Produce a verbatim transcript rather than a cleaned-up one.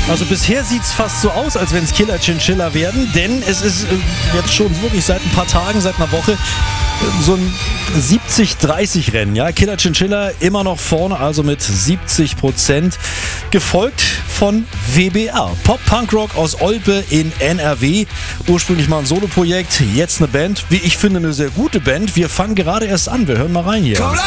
Also bisher sieht es fast so aus, als wenn es Killer Chinchilla werden, denn es ist äh, jetzt schon wirklich seit ein paar Tagen, seit einer Woche äh, so ein siebzig dreißig Rennen. Ja? Killer Chinchilla immer noch vorne, also mit siebzig Prozent, gefolgt von W B R. Pop-Punk-Rock aus Olpe in N R W. Ursprünglich mal ein Soloprojekt, jetzt eine Band. Wie ich finde, eine sehr gute Band. Wir fangen gerade erst an. Wir hören mal rein hier.